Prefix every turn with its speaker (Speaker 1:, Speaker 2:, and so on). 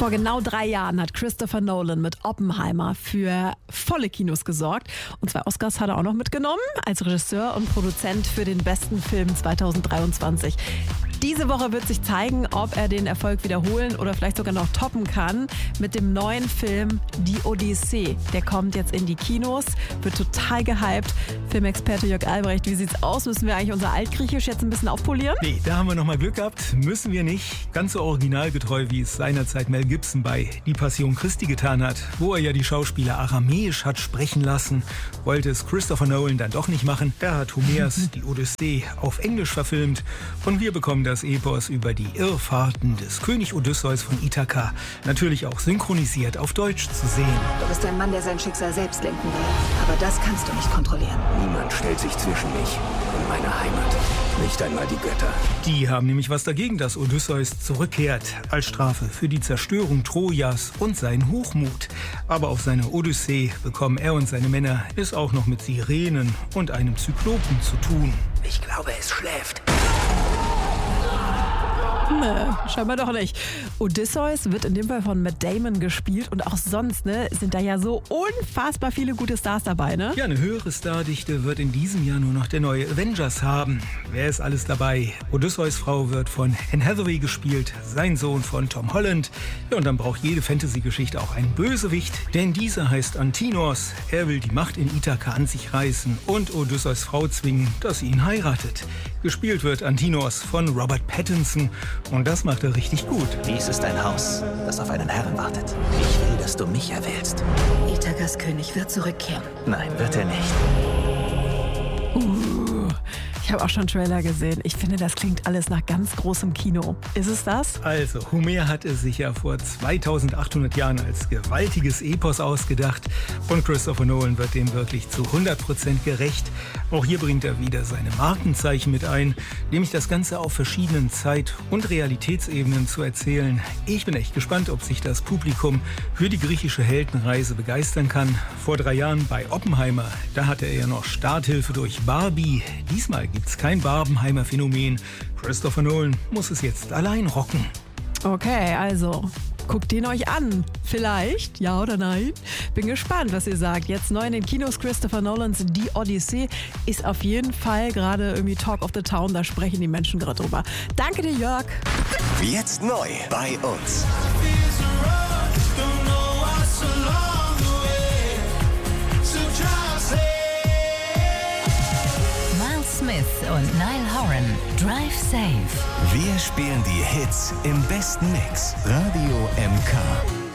Speaker 1: Vor genau 3 Jahren hat Christopher Nolan mit Oppenheimer für volle Kinos gesorgt. Und 2 Oscars hat er auch noch mitgenommen, als Regisseur und Produzent für den besten Film 2023. Diese Woche wird sich zeigen, ob er den Erfolg wiederholen oder vielleicht sogar noch toppen kann mit dem neuen Film Die Odyssee. Der kommt jetzt in die Kinos, wird total gehypt. Filmexperte Jörg Albrecht, wie sieht's aus? Müssen wir eigentlich unser Altgriechisch jetzt ein bisschen aufpolieren?
Speaker 2: Nee, da haben wir nochmal Glück gehabt. Müssen wir nicht. Ganz so originalgetreu, wie es seinerzeit Mel Gibson bei Die Passion Christi getan hat, wo er ja die Schauspieler aramäisch hat sprechen lassen, wollte es Christopher Nolan dann doch nicht machen. Er hat Homers Die Odyssee auf Englisch verfilmt und wir bekommen das Epos über die Irrfahrten des König Odysseus von Ithaka natürlich auch synchronisiert auf Deutsch zu sehen.
Speaker 3: Du bist ein Mann, der sein Schicksal selbst lenken will. Aber das kannst du nicht kontrollieren.
Speaker 4: Niemand stellt sich zwischen mich und meine Heimat. Nicht einmal die Götter.
Speaker 2: Die haben nämlich was dagegen, dass Odysseus zurückkehrt, als Strafe für die Zerstörung Trojas und seinen Hochmut. Aber auf seine Odyssee bekommen er und seine Männer es auch noch mit Sirenen und einem Zyklopen zu tun.
Speaker 4: Ich glaube, es schläft.
Speaker 1: Nee, scheinbar doch nicht. Odysseus wird in dem Fall von Matt Damon gespielt und auch sonst sind da ja so unfassbar viele gute Stars dabei, ne?
Speaker 2: Ja, eine höhere Stardichte wird in diesem Jahr nur noch der neue Avengers haben. Wer ist alles dabei? Odysseus Frau wird von Anne Hathaway gespielt, sein Sohn von Tom Holland. Ja, und dann braucht jede Fantasy-Geschichte auch einen Bösewicht, denn dieser heißt Antinos. Er will die Macht in Ithaka an sich reißen und Odysseus Frau zwingen, dass sie ihn heiratet. Gespielt wird Antinos von Robert Pattinson. Und das macht er richtig gut.
Speaker 4: Dies ist ein Haus, das auf einen Herrn wartet. Ich will, dass du mich erwählst.
Speaker 3: Ithakas König wird zurückkehren.
Speaker 4: Nein, wird er nicht.
Speaker 1: Ich habe auch schon Trailer gesehen. Ich finde, das klingt alles nach ganz großem Kino. Ist es das?
Speaker 2: Also, Homer hat es sich ja vor 2800 Jahren als gewaltiges Epos ausgedacht und Christopher Nolan wird dem wirklich zu 100% gerecht. Auch hier bringt er wieder seine Markenzeichen mit ein, nämlich das Ganze auf verschiedenen Zeit- und Realitätsebenen zu erzählen. Ich bin echt gespannt, ob sich das Publikum für die griechische Heldenreise begeistern kann. Vor 3 Jahren bei Oppenheimer, da hatte er ja noch Starthilfe durch Barbie. Diesmal gibt's kein Barbenheimer-Phänomen. Christopher Nolan muss es jetzt allein rocken.
Speaker 1: Okay, also guckt ihn euch an. Vielleicht, ja oder nein? Bin gespannt, was ihr sagt. Jetzt neu in den Kinos Christopher Nolans Die Odyssee ist auf jeden Fall gerade irgendwie Talk of the Town. Da sprechen die Menschen gerade drüber. Danke dir, Jörg.
Speaker 5: Jetzt neu bei uns.
Speaker 6: Smith und Niall Horan. Drive Safe.
Speaker 5: Wir spielen die Hits im besten Mix. Radio M3.